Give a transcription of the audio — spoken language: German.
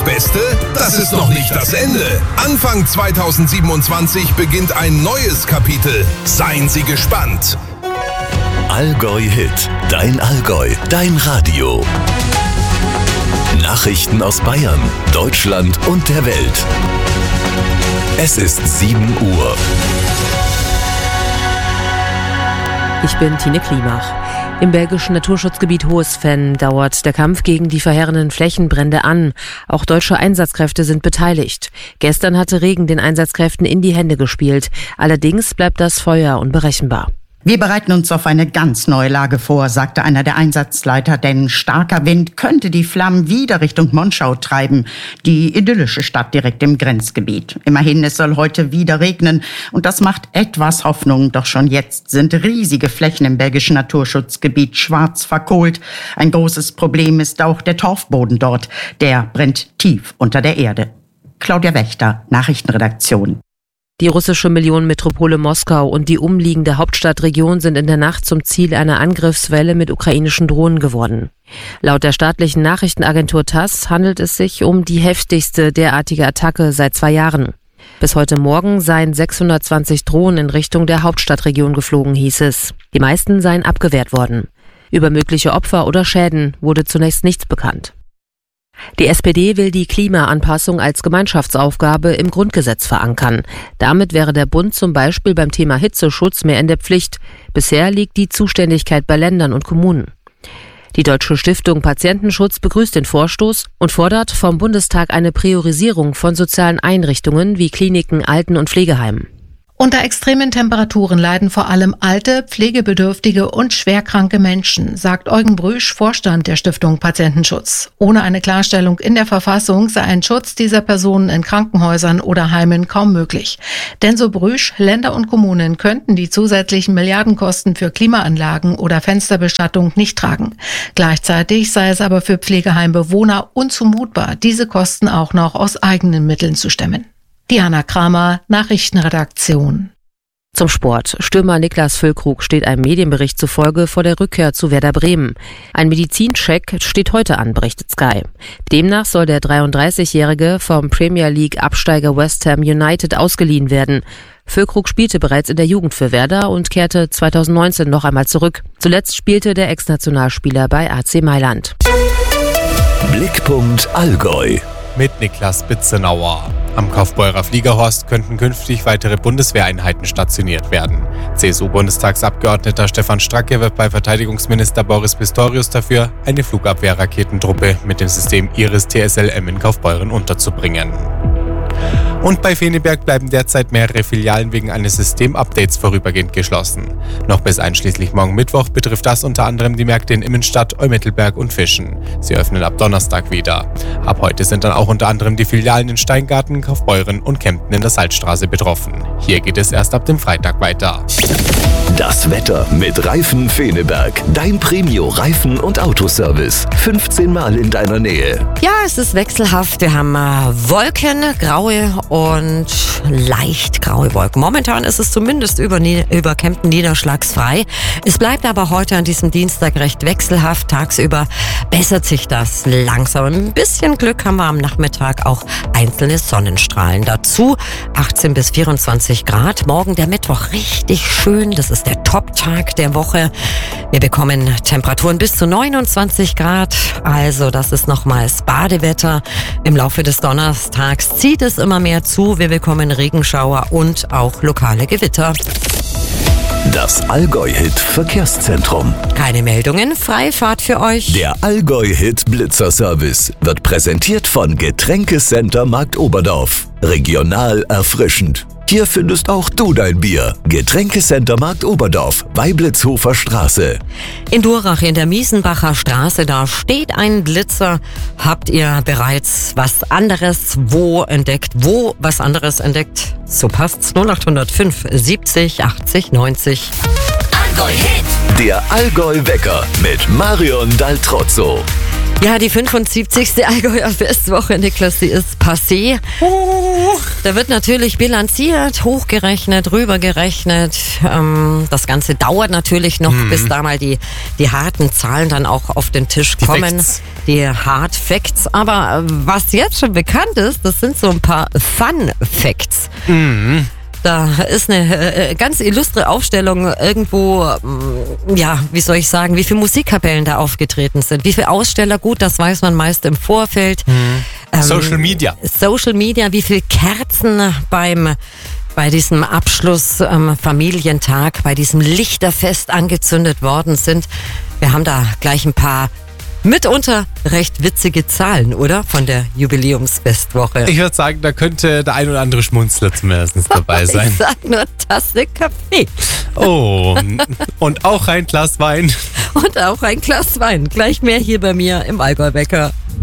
Beste? Das ist noch nicht das Ende. Anfang 2027 beginnt ein neues Kapitel. Seien Sie gespannt. Allgäu Hit, dein Allgäu, dein Radio. Nachrichten aus Bayern, Deutschland und der Welt. Es ist 7 Uhr. Ich bin Tine Klimach. Im belgischen Naturschutzgebiet Hohes-Venn dauert der Kampf gegen die verheerenden Flächenbrände an. Auch deutsche Einsatzkräfte sind beteiligt. Gestern hatte Regen den Einsatzkräften in die Hände gespielt. Allerdings bleibt das Feuer unberechenbar. Wir bereiten uns auf eine ganz neue Lage vor, sagte einer der Einsatzleiter, denn starker Wind könnte die Flammen wieder Richtung Monschau treiben, die idyllische Stadt direkt im Grenzgebiet. Immerhin, es soll heute wieder regnen und das macht etwas Hoffnung, doch schon jetzt sind riesige Flächen im belgischen Naturschutzgebiet schwarz verkohlt. Ein großes Problem ist auch der Torfboden dort, der brennt tief unter der Erde. Claudia Wächter, Nachrichtenredaktion. Die russische Millionenmetropole Moskau und die umliegende Hauptstadtregion sind in der Nacht zum Ziel einer Angriffswelle mit ukrainischen Drohnen geworden. Laut der staatlichen Nachrichtenagentur TASS handelt es sich um die heftigste derartige Attacke seit 2 Jahren. Bis heute Morgen seien 620 Drohnen in Richtung der Hauptstadtregion geflogen, hieß es. Die meisten seien abgewehrt worden. Über mögliche Opfer oder Schäden wurde zunächst nichts bekannt. Die SPD will die Klimaanpassung als Gemeinschaftsaufgabe im Grundgesetz verankern. Damit wäre der Bund zum Beispiel beim Thema Hitzeschutz mehr in der Pflicht. Bisher liegt die Zuständigkeit bei Ländern und Kommunen. Die Deutsche Stiftung Patientenschutz begrüßt den Vorstoß und fordert vom Bundestag eine Priorisierung von sozialen Einrichtungen wie Kliniken, Alten- und Pflegeheimen. Unter extremen Temperaturen leiden vor allem alte, pflegebedürftige und schwerkranke Menschen, sagt Eugen Brüsch, Vorstand der Stiftung Patientenschutz. Ohne eine Klarstellung in der Verfassung sei ein Schutz dieser Personen in Krankenhäusern oder Heimen kaum möglich. Denn so Brüsch, Länder und Kommunen könnten die zusätzlichen Milliardenkosten für Klimaanlagen oder Fensterbestattung nicht tragen. Gleichzeitig sei es aber für Pflegeheimbewohner unzumutbar, diese Kosten auch noch aus eigenen Mitteln zu stemmen. Diana Kramer, Nachrichtenredaktion. Zum Sport. Stürmer Niklas Füllkrug steht einem Medienbericht zufolge vor der Rückkehr zu Werder Bremen. Ein Medizincheck steht heute an, berichtet Sky. Demnach soll der 33-Jährige vom Premier League-Absteiger West Ham United ausgeliehen werden. Füllkrug spielte bereits in der Jugend für Werder und kehrte 2019 noch einmal zurück. Zuletzt spielte der Ex-Nationalspieler bei AC Mailand. Blickpunkt Allgäu. Mit Niklas Bitzenauer. Am Kaufbeurer Fliegerhorst könnten künftig weitere Bundeswehreinheiten stationiert werden. CSU-Bundestagsabgeordneter Stefan Stracke wird bei Verteidigungsminister Boris Pistorius dafür, eine Flugabwehrraketentruppe mit dem System Iris-TSLM in Kaufbeuren unterzubringen. Und bei Feneberg bleiben derzeit mehrere Filialen wegen eines Systemupdates vorübergehend geschlossen. Noch bis einschließlich morgen Mittwoch betrifft das unter anderem die Märkte in Immenstadt, Eumittelberg und Fischen. Sie öffnen ab Donnerstag wieder. Ab heute sind dann auch unter anderem die Filialen in Steingarten, Kaufbeuren und Kempten in der Salzstraße betroffen. Hier geht es erst ab dem Freitag weiter. Das Wetter mit Reifen Feneberg. Dein Premio-Reifen- und Autoservice. 15 Mal in deiner Nähe. Ja, es ist wechselhaft. Wir haben Wolken, graue und leicht graue Wolken. Momentan ist es zumindest über Kempten niederschlagsfrei. Es bleibt aber heute an diesem Dienstag recht wechselhaft. Tagsüber bessert sich das langsam. Ein bisschen Glück haben wir am Nachmittag auch einzelne Sonnenstrahlen dazu. 18 bis 24 Grad. Morgen der Mittwoch richtig schön. Das ist der Top-Tag der Woche. Wir bekommen Temperaturen bis zu 29 Grad. Also das ist nochmals Badewetter. Im Laufe des Donnerstags zieht es immer mehr zu. Wir bekommen Regenschauer und auch lokale Gewitter. Das Allgäu-Hit Verkehrszentrum. Keine Meldungen, Freifahrt für euch. Der Allgäu-Hit Blitzerservice wird präsentiert von Getränkecenter Markt Oberdorf. Regional erfrischend. Hier findest auch du dein Bier. Getränkecenter Markt Oberdorf, Weiblitzhofer Straße. In Durach in der Miesenbacher Straße, da steht ein Blitzer. Habt ihr bereits was anderes entdeckt? Wo was anderes entdeckt? So passt's. 0805 70 80 90. Allgäu-Hit. Der Allgäu-Wecker mit Marion Daltrozzo. Ja, die 75. Allgäuer Festwoche, Niklas, die ist passé. Da wird natürlich bilanziert, hochgerechnet, rübergerechnet. Das Ganze dauert natürlich noch, bis da mal die harten Zahlen dann auch auf den Tisch kommen. Die Hard Facts. Aber was jetzt schon bekannt ist, das sind so ein paar Fun Facts. Da ist eine ganz illustre Aufstellung irgendwo, ja, wie soll ich sagen, wie viele Musikkapellen da aufgetreten sind, wie viele Aussteller, gut, das weiß man meist im Vorfeld. Social Media, wie viele Kerzen bei diesem Abschluss Familientag, bei diesem Lichterfest angezündet worden sind. Wir haben da gleich ein paar mitunter recht witzige Zahlen, oder? Von der Jubiläumsfestwoche. Ich würde sagen, da könnte der ein oder andere Schmunzler zumindest dabei sein. Ich sag nur Tasse Kaffee. Oh, und auch ein Glas Wein. Und auch ein Glas Wein. Gleich mehr hier bei mir im Allgäu-Wecker.